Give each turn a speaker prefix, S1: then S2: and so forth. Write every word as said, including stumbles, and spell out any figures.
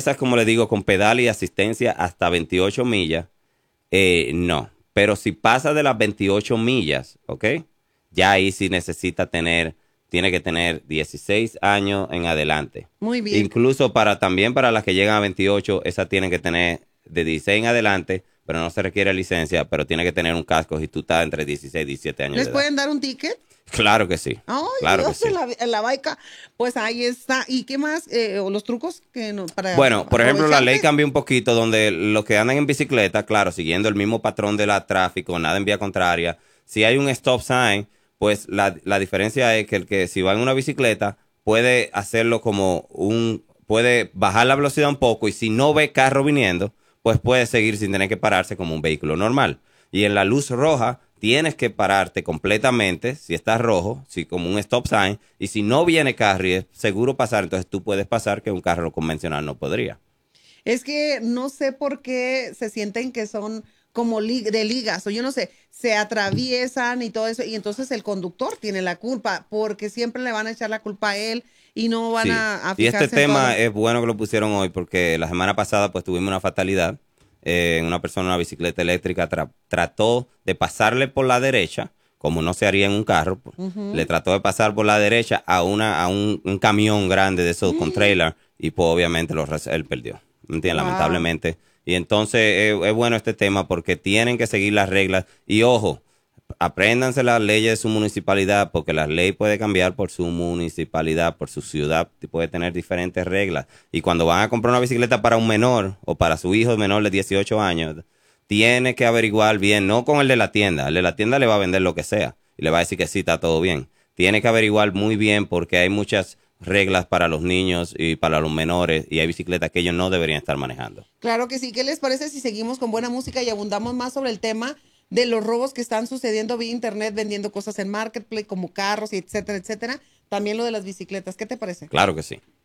S1: esas, como le digo, con pedal y asistencia hasta veintiocho millas, eh, no. Pero si pasa de las veintiocho millas, ¿ok? Ya ahí sí necesita tener, tiene que tener dieciséis años en adelante.
S2: Muy bien.
S1: Incluso para también para las que llegan a veintiocho, esas tienen que tener de dieciséis en adelante, pero no se requiere licencia, pero tiene que tener un casco si tú estás entre dieciséis y diecisiete años
S2: ¿Les
S1: de edad.
S2: pueden dar un ticket?
S1: Claro que sí.
S2: Ay,
S1: Claro que
S2: Dios,
S1: sí.
S2: en la, en la baica. Pues ahí está. ¿Y qué más? Eh, ¿o los trucos que no, para
S1: Bueno, por ejemplo, la ley
S2: aprovecharte?
S1: cambió un poquito donde los que andan en bicicleta, claro, siguiendo el mismo patrón de la tráfico, nada en vía contraria. Si hay un stop sign, pues la, la diferencia es que el que si va en una bicicleta puede hacerlo como un, puede bajar la velocidad un poco y si no ve carro viniendo, pues puede seguir sin tener que pararse como un vehículo normal. Y en la luz roja tienes que pararte completamente, si está rojo, si como un stop sign, y si no viene carro y es seguro pasar, entonces tú puedes pasar que un carro convencional no podría.
S2: Es que no sé por qué se sienten que son como li- de ligas, o yo no sé, se atraviesan y todo eso, y entonces el conductor tiene la culpa, porque siempre le van a echar la culpa a él y no van
S1: Sí.
S2: a, a
S1: Y este
S2: fijarse en todas
S1: tema
S2: las...
S1: es bueno que lo pusieron hoy porque la semana pasada pues tuvimos una fatalidad. Eh, una persona en una bicicleta eléctrica tra- trató de pasarle por la derecha, como no se haría en un carro, pues, le
S2: Ujú.
S1: trató de pasar por la derecha a una a un, un camión grande de esos con trailer y pues obviamente lo, res- él perdió. ¿Me entiendes?
S2: Wow.
S1: Lamentablemente. Y entonces eh, es bueno este tema porque tienen que seguir las reglas. Y ojo, apréndanse las leyes de su municipalidad porque la ley puede cambiar por su municipalidad, por su ciudad, y puede tener diferentes reglas. Y cuando van a comprar una bicicleta para un menor o para su hijo menor de dieciocho años, tiene que averiguar bien, no con el de la tienda, el de la tienda le va a vender lo que sea y le va a decir que sí, está todo bien. Tiene que averiguar muy bien porque hay muchas reglas para los niños y para los menores y hay bicicletas que ellos no deberían estar manejando.
S2: Claro que sí. ¿Qué les parece si seguimos con buena música y abundamos más sobre el tema de los robos que están sucediendo vía internet, vendiendo cosas en Marketplace como carros y etcétera, etcétera? También lo de las bicicletas. ¿Qué te parece?
S1: Claro que sí.